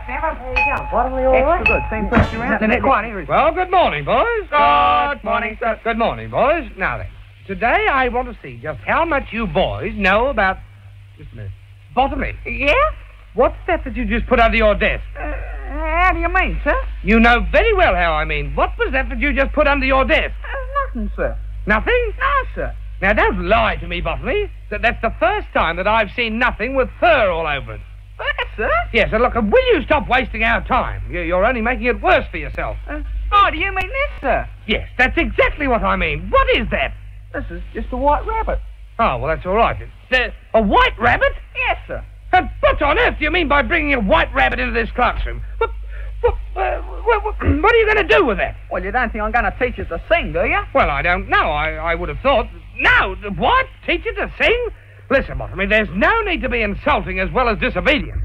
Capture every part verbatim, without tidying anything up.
Stanford. There you go. Bottomly all right. Extra good. Same place around. Nothing quite here. Well, good morning, boys. Good morning, sir. Good morning, boys. Now then, today I want to see just how much you boys know about... Just a minute. Bottomly. Yeah? What's that that you just put under your desk? Uh, how do you mean, sir? You know very well how I mean. What was that that you just put under your desk? Uh, nothing, sir. Nothing? No, sir. Now, don't lie to me, Bottomly. That that's the first time that I've seen nothing with fur all over it. Yes, sir? Yes, and look, will you stop wasting our time? You- You're only making it worse for yourself. Uh, oh, do you mean this, sir? Yes, that's exactly what I mean. What is that? This is just a white rabbit. Oh, well, that's all right. Uh, a white rabbit? Yes, sir. Uh, what on earth do you mean by bringing a white rabbit into this classroom? What, what, uh, what, what, what are you going to do with that? Well, you don't think I'm going to teach it to sing, do you? Well, I don't know. I, I would have thought... No, what? Teach it to sing? Listen, Bottomly, there's no need to be insulting as well as disobedient.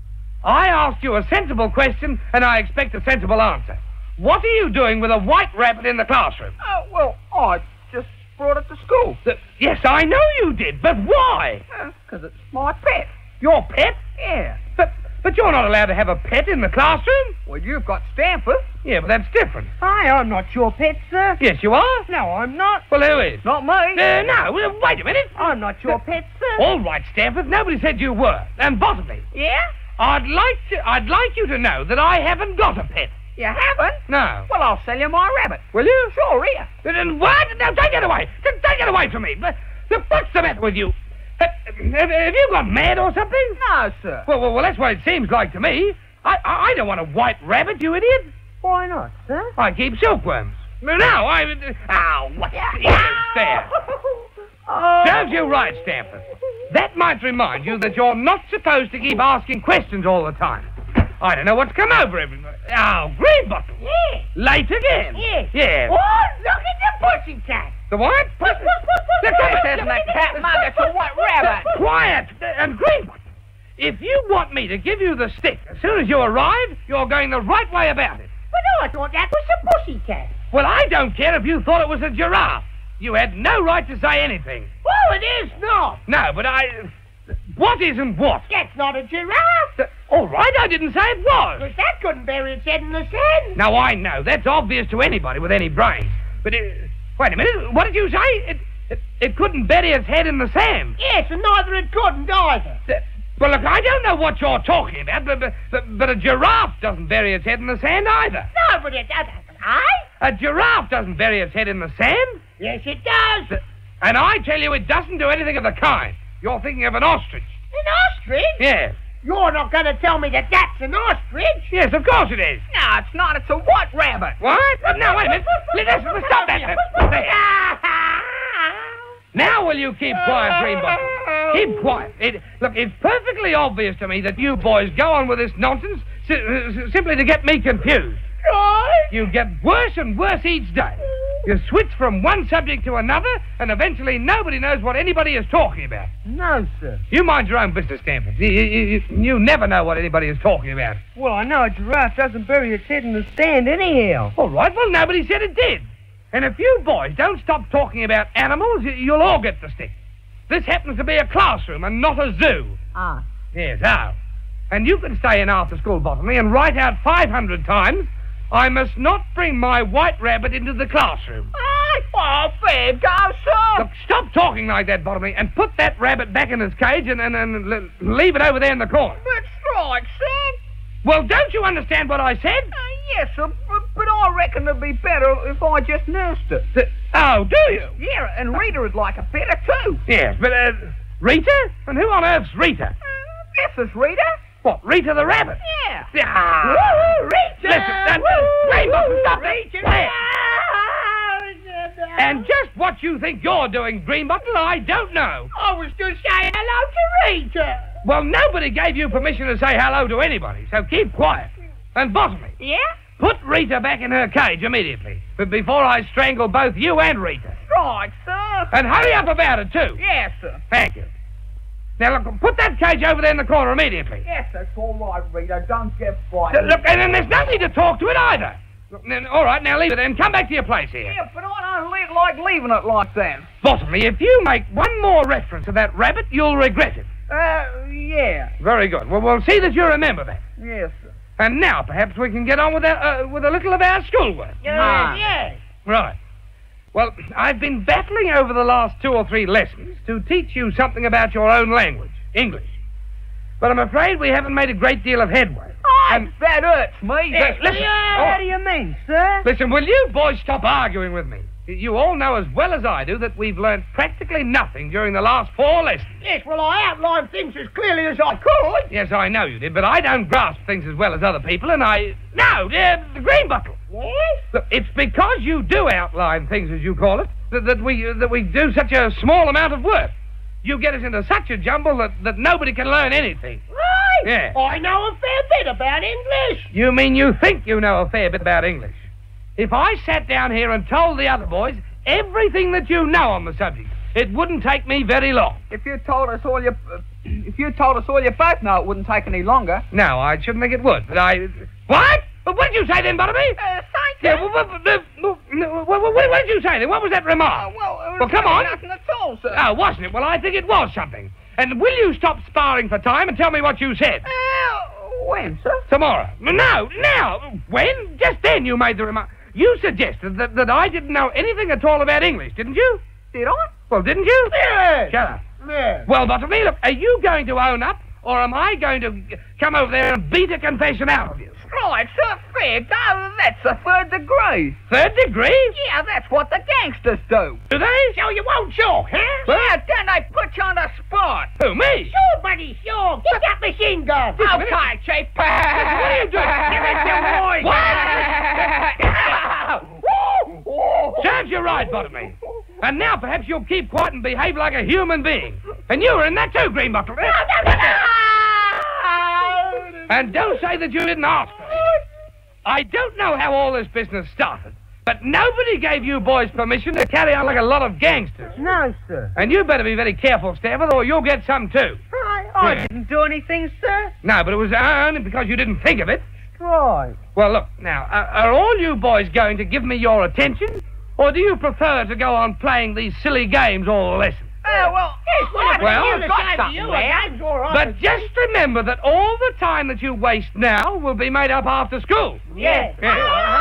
I asked you a sensible question, and I expect a sensible answer. What are you doing with a white rabbit in the classroom? Oh, well, I just brought it to school. Uh, yes, I know you did, but why? Because it's my pet. Your pet? Yeah. But but you're not allowed to have a pet in the classroom. Well, you've got Stanford. Yeah, but that's different. Hi, I'm not your pet, sir. Yes, you are. No, I'm not. Well, who is? Not me. Uh, no, well, wait a minute. I'm not your pet, sir. All right, Stanford. Nobody said you were. And Bottomly, Yeah? I'd like to. I'd like you to know that I haven't got a pet. You haven't? No. Well, I'll sell you my rabbit. Will you? Sure, here. Then what? No, take it away. T- Take it away from me. But- but What's the matter with you? Uh, Have have you gone mad or something? No, sir. Well, well, well, that's what it seems like to me. I, I, I don't want a white rabbit, you idiot. Why not, sir? I keep silkworms. No, I... Ow, what's there? Oh. Serves you right, Stanford. That might remind you that you're not supposed to keep asking questions all the time. I don't know what's come over everybody. Oh, Greenbottle. Yeah. Late again. Yeah. Yeah. Oh, look at the pussycat. The what? Puss, puss, puss, puss. Look, It look, says look, the look, cat look, mother look, to look, white look, rabbit. Quiet. And Greenbottle, if you want me to give you the stick as soon as you arrive, you're going the right way about it. But I thought that was a pussycat. Well, I don't care if you thought it was a giraffe. You had no right to say anything. Well, it is not. No, but I... What isn't what? That's not a giraffe. Uh, all right, I didn't say it was. Because that couldn't bury its head in the sand. Now, I know. That's obvious to anybody with any brains. But, uh, wait a minute. What did you say? It, it, it couldn't bury its head in the sand. Yes, and neither it couldn't either. Uh, well, look, I don't know what you're talking about, but, but, but, but a giraffe doesn't bury its head in the sand either. No, but it doesn't. Aye? A giraffe doesn't bury its head in the sand. Yes, it does. And I tell you, it doesn't do anything of the kind. You're thinking of an ostrich. An ostrich? Yes. You're not going to tell me that that's an ostrich? Yes, of course it is. No, it's not. It's a white rabbit. What? No, wait a minute. Listen, stop that. There. Now will you keep quiet, Greenbottle? Keep quiet. It, look, it's perfectly obvious to me that you boys go on with this nonsense si- uh, simply to get me confused. You get worse and worse each day. You switch from one subject to another, and eventually nobody knows what anybody is talking about. No, sir. You mind your own business, Stanford. You, you, you, you never know what anybody is talking about. Well, I know a giraffe doesn't bury its head in the sand anyhow. All right, well, nobody said it did. And if you boys don't stop talking about animals, y- you'll all get the stick. This happens to be a classroom and not a zoo. Ah. Yes, how? And you can stay in after school, Bottomly, and write out five hundred times, I must not bring my white rabbit into the classroom. Aye, well, fair go, sir. Look, stop talking like that, Bottomly, and put that rabbit back in its cage and, and, and l- leave it over there in the corner. That's right, sir. Well, don't you understand what I said? Uh, yes, sir, but, but I reckon it'd be better if I just nursed it. Th- oh, do you? Yeah, and Rita would like it better, too. Yes, but, uh, Rita? And who on earth's Rita? Uh, this is Rita. What, Rita the rabbit? Yeah. Ah. Woo-hoo, Rita! Listen, and, Woo-hoo, Greenbottle, stop it. Rita! There. Ah, And just what you think you're doing, Greenbottle, I don't know. I was just saying hello to Rita. Well, nobody gave you permission to say hello to anybody, so keep quiet. And Bottomly, Yeah? put Rita back in her cage immediately, but before I strangle both you and Rita. Right, sir. And hurry up about it, too. Yes, sir. Thank you. Now, look, put that cage over there in the corner immediately. Yes, that's all right, Rita. Don't get Uh, frightened. Look, and then there's no need to talk to it either. Look, then, all right, now leave it and come back to your place here. Yeah, but I don't li- like leaving it like that. Bottomly, if you make one more reference to that rabbit, you'll regret it. Uh, yeah. Very good. Well, we'll see that you remember that. Yes, sir. And now perhaps we can get on with, our, uh, with a little of our schoolwork. Yes, Ah. yes. Right. Well, I've been battling over the last two or three lessons to teach you something about your own language, English. But I'm afraid we haven't made a great deal of headway. And that hurts me. Yes, listen. What Oh, do you mean, sir? listen, will you boys stop arguing with me? You all know as well as I do that we've learned practically nothing during the last four lessons. Yes, well, I outlined things as clearly as I could. Yes, I know you did, but I don't grasp things as well as other people, and I... No, uh, the green bottle. Yes? Look, it's because you do outline things, as you call it, that, that we uh, that we do such a small amount of work. You get us into such a jumble that, that nobody can learn anything. Right. Yeah. I know a fair bit about English. You mean you think you know a fair bit about English? If I sat down here and told the other boys everything that you know on the subject, it wouldn't take me very long. If you told us all you, uh, if you told us all you both know, it wouldn't take any longer. No, I shouldn't think it would, but I... What? But what did you say then, Barnaby? Uh, thank you. Yeah, well, what, what, what, what, what did you say then? What was that remark? Oh, well, it was Well, come really on. nothing at all, sir. Oh, wasn't it? Well, I think it was something. And will you stop sparring for time and tell me what you said? Uh, when, sir? Tomorrow. No, now. When? Just then you made the remark. You suggested that, that I didn't know anything at all about English, didn't you? Did I? Well, didn't you? Yes. Shut up. Yes. Well, Bottomley, look, are you going to own up, or am I going to g- come over there and beat a confession out of you? Right, sir, fair go. That's the third degree. Third degree? Yeah, that's what the gangsters do. Do they? So you won't talk, huh? Yeah, then they put you on the spot. Who, me? Sure, buddy, sure. Get that machine gun. Just a minute. Okay, Chief. What are you doing? Give it to Roy. Serves you right, Bottomley. And now perhaps you'll keep quiet and behave like a human being. And you were in that too, Green Bottle. And don't say that you didn't ask for it. I don't know how all this business started, but nobody gave you boys permission to carry on like a lot of gangsters. No, sir. And you better be very careful, Stafford, or you'll get some too. I, I Yeah. didn't do anything, sir. No, but it was only because you didn't think of it. Right. Well, look, now, are, are all you boys going to give me your attention, or do you prefer to go on playing these silly games all the lesson? Oh, well, Yes, well, Well, you got got something you. there. Game's all right. But just remember that all the time that you waste now will be made up after school. Yes. Yeah.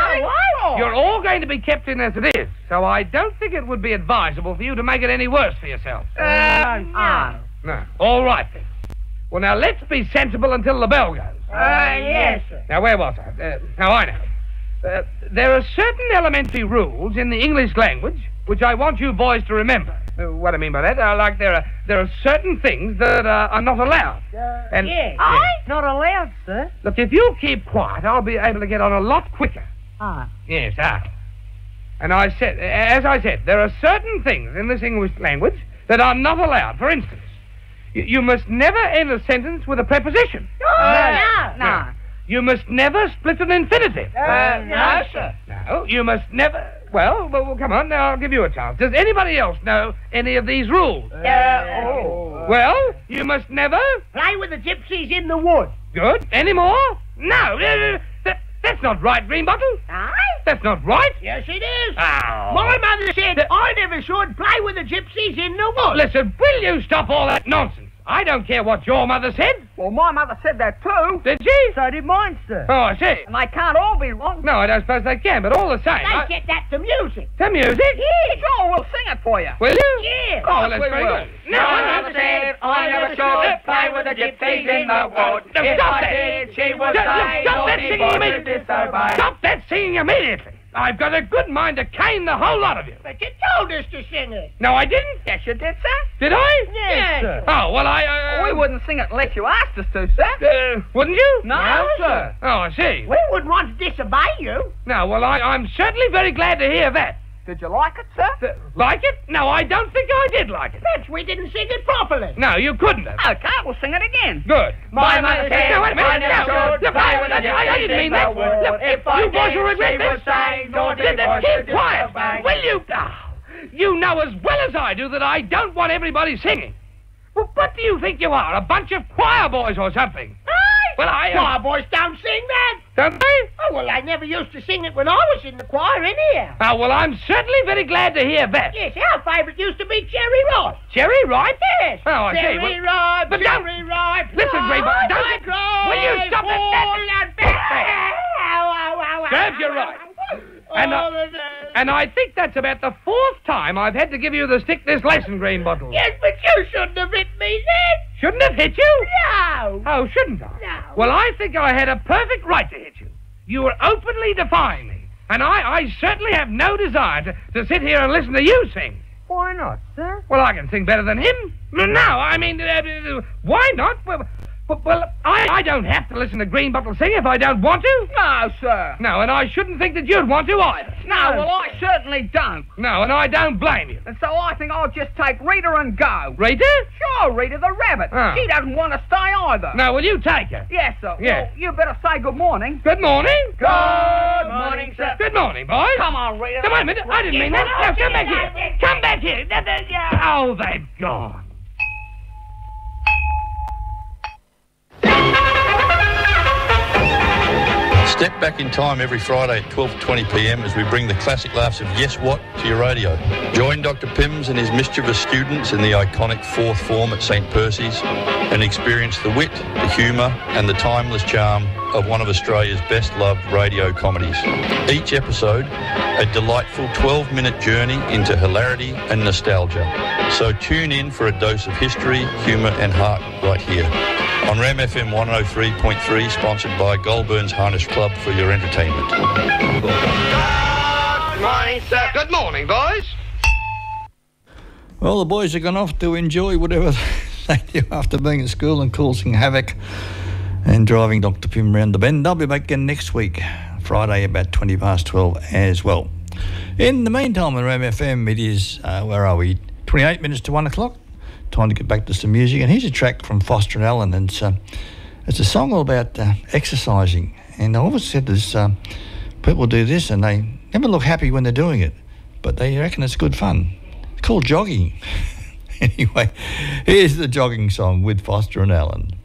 Oh, You're all going to be kept in as it is, so I don't think it would be advisable for you to make it any worse for yourself. Uh, ah. No. All right, then. Well, now, let's be sensible until the bell goes. Uh, yes, sir. Now, where was I? Uh, now, I know. Uh, there are certain elementary rules in the English language which I want you boys to remember. Uh, what I mean by that, uh, like there are there are certain things that uh, are not allowed. Uh, And- yes. I? Not allowed, sir. Look, if you keep quiet, I'll be able to get on a lot quicker. Ah. Yes, ah. And I said, as I said, there are certain things in this English language that are not allowed. For instance, you, you must never end a sentence with a preposition. no. No. You must never split an infinitive. Uh, no, sir. No, you must never... Well, well, well, come on, now I'll give you a chance. Does anybody else know any of these rules? Uh, oh. Well, you must never... Play with the gypsies in the wood. Good. Any more? No. uh, That, that's not right, Greenbottle. Aye? That's not right. Yes, it is. Oh. My mother said The- I never should play with the gypsies in the wood. Listen, will you stop all that nonsense? I don't care what your mother said. Well, my mother said that too. Did she? So did mine, sir. Oh, I see. And they can't all be wrong. No, I don't suppose they can, but all the same... They I- get that to music. To music? Sure, we'll sing it for you. Will you? Yeah. Oh, well, that's we very will. good. No, I never said I never should play with the gypsies in the wood. Now, If stop I that. did, she would Just- say, stop that naughty singing boy, immediately. you disobey. Stop that singing immediately. I've got a good mind to cane the whole lot of you. But you told us to sing it. No, I didn't. Yes, you did, sir. Did I? Yes, sir. Oh, well, I... Uh, We wouldn't sing it unless you asked us to, sir. Uh, wouldn't you? No, sir. Oh, I see. We wouldn't want to disobey you. No, well, I, I'm certainly very glad to hear that. Did you like it, sir? Uh, like it? No, I don't think I did like it. Perhaps we didn't sing it properly. No, you couldn't have. Okay, we'll sing it again. Good. My mother said No, wait a minute. I never No, should look, play I, with the I, I gypsies didn't mean in that. the wood. Look, If I you boys did, will regret she this. would say, naughty Then- then boy, keep you quiet. disobey. Will you? Ah, you know as well as I do that I don't want everybody singing. Well, what do you think you are, a bunch of choir boys or something? Well, I... Uh, Choir boys don't sing that. don't they? Oh, well, I never used to sing it when I was in the choir anyhow. Oh, well, I'm certainly very glad to hear that. Yes, our favourite used to be Cherry Ripe. Cherry Ripe? Yes. Oh, I see. Cherry Well, Ripe, but don't- Cherry Ripe. Listen, Greyback, Ripe, don't- like ripe, Will you stop that- full and big. serves you right. And I, and I think that's about the fourth time I've had to give you the stick this lesson, Greenbottle. Yes, but you shouldn't have hit me then. Shouldn't have hit you? No. Oh, shouldn't I? No. Well, I think I had a perfect right to hit you. You were openly defying me. And I, I certainly have no desire to, to sit here and listen to you sing. Why not, sir? Well, I can sing better than him. No, I mean, uh, why not? Well, well, well I, I don't have to listen to Greenbottle sing if I don't want to. No, sir. No, and I shouldn't think that you'd want to either. No, well, I certainly don't. No, and I don't blame you. And so I think I'll just take Rita and go. Rita? Sure, Rita the rabbit. Oh. She doesn't want to stay either. No, will you take her? Yes, sir. Yes. Well, you better say good morning. Good morning. Good morning, sir. Good morning, boys. Come on, Rita. Now, wait a minute. I didn't mean that. No, come back here. Come back here. Oh, they've gone. Step back in time every Friday at twelve twenty p m as we bring the classic laughs of Yes What to your radio. Join Doctor Pims and his mischievous students in the iconic fourth form at Saint Percy's and experience the wit, the humour and the timeless charm of one of Australia's best-loved radio comedies. Each episode, a delightful twelve-minute journey into hilarity and nostalgia. So tune in for a dose of history, humour and heart right here on Ram F M one oh three point three, sponsored by Goulburn's Harness Club for your entertainment. Good morning, sir. Good morning, boys. Well, the boys are gone off to enjoy whatever they do after being at school and causing havoc and driving Doctor Pym round the bend. I'll be back again next week, Friday, about twenty past twelve as well. In the meantime, on Ram F M, it is, uh, where are we, twenty-eight minutes to one o'clock. Time to get back to some music. And here's a track from Foster and Allen. And it's, uh, it's a song all about uh, exercising. And I always said this, uh, people do this and they never look happy when they're doing it, but they reckon it's good fun. It's called jogging. Anyway, here's the jogging song with Foster and Allen.